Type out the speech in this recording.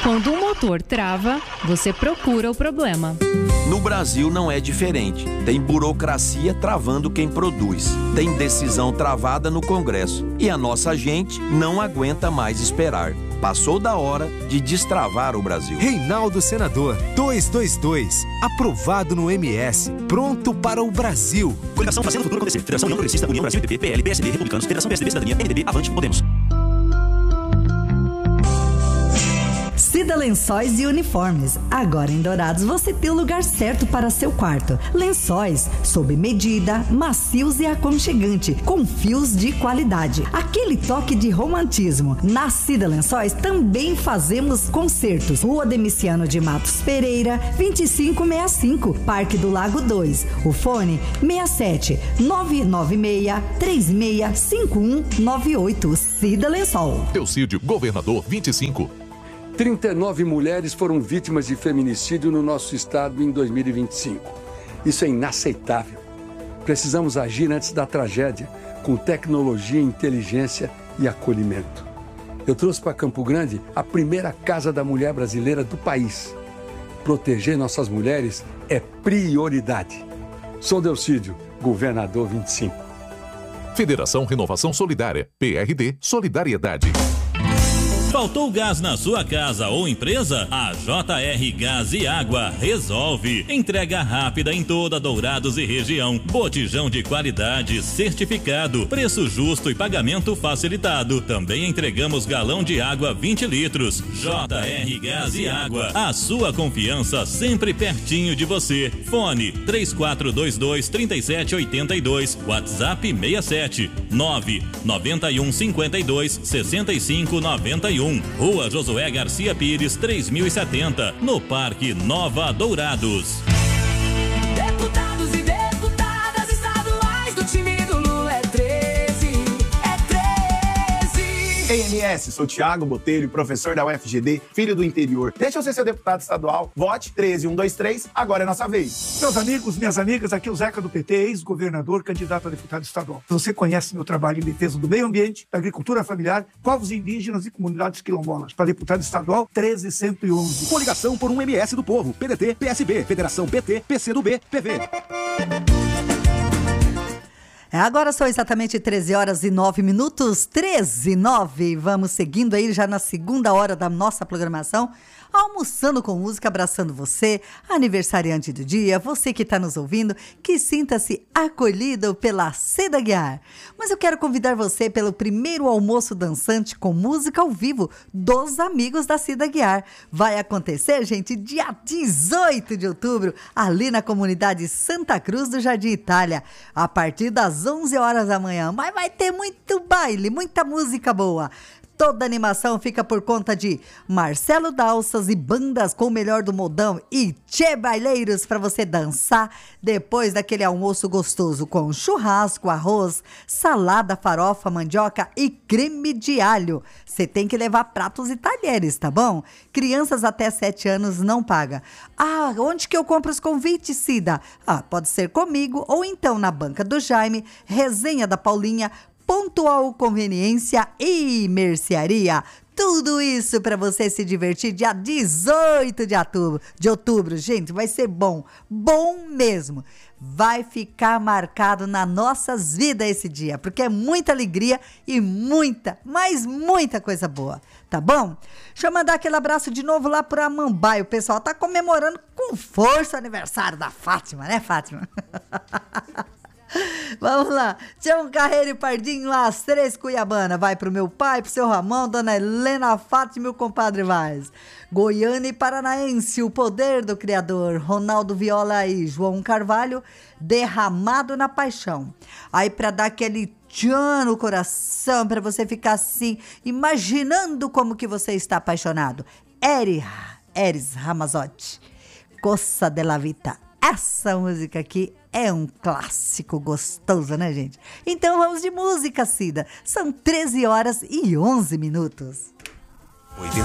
Quando um motor trava, você procura o problema. No Brasil não é diferente. Tem burocracia travando quem produz. Tem decisão travada no Congresso. E a nossa gente não aguenta mais esperar. Passou da hora de destravar o Brasil. Reinaldo Senador 222. Aprovado no MS. Pronto para o Brasil. Coligação Fazendo o Futuro Acontecer. Federação União Progressista, União Brasil, PP, PL, PSD, Republicanos, Federação PSDB, Cidadania, MDB, Avante, Podemos. Cida Lençóis e Uniformes. Agora em Dourados você tem o lugar certo para seu quarto. Lençóis sob medida, macios e aconchegante, com fios de qualidade. Aquele toque de romantismo. Na Cida Lençóis também fazemos concertos. Rua Demiciano de Matos Pereira, 2565, Parque do Lago 2. O fone 67 996 36 5198. Cida Lençol. Teucídio, Governador 25. 39 mulheres foram vítimas de feminicídio no nosso estado em 2025. Isso é inaceitável. Precisamos agir antes da tragédia, com tecnologia, inteligência e acolhimento. Eu trouxe para Campo Grande a primeira Casa da Mulher brasileira do país. Proteger nossas mulheres é prioridade. Sou Delcídio, Governador 25. Federação Renovação Solidária, PRD Solidariedade. Faltou gás na sua casa ou empresa? A JR Gás e Água resolve. Entrega rápida em toda Dourados e região. Botijão de qualidade certificado. Preço justo e pagamento facilitado. Também entregamos galão de água 20 litros. JR Gás e Água. A sua confiança sempre pertinho de você. Fone 3422-3782. WhatsApp 67 991 52 65 91. Rua Josué Garcia Pires, 3070, no Parque Nova Dourados. Deputados e deputadas estaduais do time do Lula é 13, é 13. EMS, sou Thiago Botelho, professor da UFGD, filho do interior. Deixa eu ser seu deputado estadual. Vote 13123, agora é nossa vez. Meus amigos, minhas amigas, aqui é o Zeca do PT, ex-governador, candidato a deputado estadual. Você conhece meu trabalho em defesa do meio ambiente, da agricultura familiar, povos indígenas e comunidades quilombolas. Para deputado estadual, 13111. Coligação por um MS do Povo, PDT, PSB, Federação PT, PCdoB, PV. Agora são exatamente 13h09, 13h09. Vamos seguindo aí já na segunda hora da nossa programação, almoçando com música, abraçando você, aniversariante do dia, você que está nos ouvindo, que sinta-se acolhido pela Cida Guiar. Mas eu quero convidar você pelo primeiro almoço dançante com música ao vivo dos amigos da Cida Guiar. Vai acontecer, gente, dia 18 de outubro, ali na comunidade Santa Cruz do Jardim Itália, a partir das 11 horas da manhã. Mas vai ter muito baile, muita música boa. Toda a animação fica por conta de Marcelo Dalças e bandas com o melhor do modão e tchê baileiros para você dançar depois daquele almoço gostoso com churrasco, arroz, salada, farofa, mandioca e creme de alho. Você tem que levar pratos e talheres, tá bom? Crianças até 7 anos não paga. Ah, onde que eu compro os convites, Cida? Ah, pode ser comigo ou então na Banca do Jaime, Resenha da Paulinha, Pontual Conveniência e Mercearia. Tudo isso para você se divertir dia 18 de outubro. Gente, vai ser bom. Bom mesmo. Vai ficar marcado nas nossas vidas esse dia, porque é muita alegria e muita, mas muita coisa boa. Tá bom? Deixa eu mandar aquele abraço de novo lá para Amambai. O pessoal tá comemorando com força o aniversário da Fátima, né, Fátima? Vamos lá, Tião Carreiro e Pardinho lá, as 3 Cuiabana. Vai pro meu pai, pro seu Ramon, dona Helena Fátima e meu compadre Vaz. Goiânia e Paranaense, o poder do Criador. Ronaldo Viola e João Carvalho, Derramado na Paixão. Aí pra dar aquele tchan no coração, pra você ficar assim, imaginando como que você está apaixonado. Eris Ramazotti, Coça de la Vita. Essa música aqui é um clássico gostoso, né, gente? Então vamos de música, Cida. São 13h11.